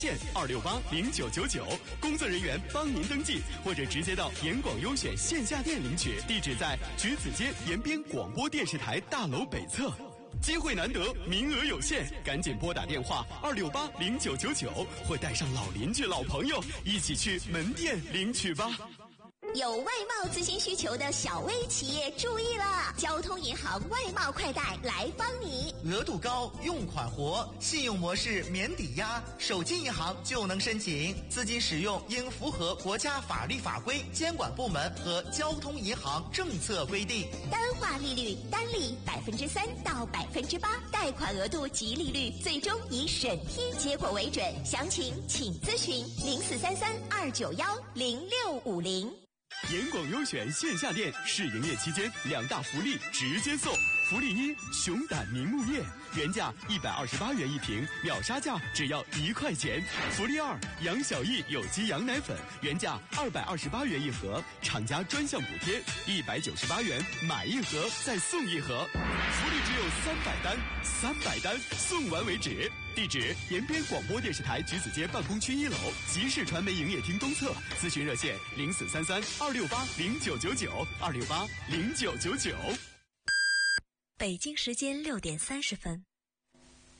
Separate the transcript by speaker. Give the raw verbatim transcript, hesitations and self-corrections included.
Speaker 1: 线二六八零九九九，工作人员帮您登记，或者直接到盐广优选线下店领取，地址在橘子街延边广播电视台大楼北侧。机会难得，名额有限，赶紧拨打电话二六八零九九九，或带上老邻居、老朋友一起去门店领取吧。
Speaker 2: 有外贸咨询需求的小微企业注意了，交通银行外贸快贷来帮你。
Speaker 3: 额度高，用款活，信用模式免抵押，手机银行就能申请。资金使用应符合国家法律法规、监管部门和交通银行政策规定。
Speaker 2: 单化利率单利百分之三到百分之八，贷款额度及利率最终以审批结果为准。详情请咨询零四三三二九幺零六五零。
Speaker 1: 盐广优选线下店试营业期间，两大福利直接送。福利一：熊胆凝木液，原价一百二十八元一瓶，秒杀价只要一块钱。福利二：杨小艺有机羊奶粉，原价二百二十八元一盒，厂家专项补贴一百九十八元，买一盒再送一盒。福利只有三百单，三百单送完为止。地址：延边广播电视台橘子街办公区一楼，集市传媒营业厅东侧。咨询热线：零四三三二六八零九九九二六八零九九九。
Speaker 4: 北京时间六点三十分。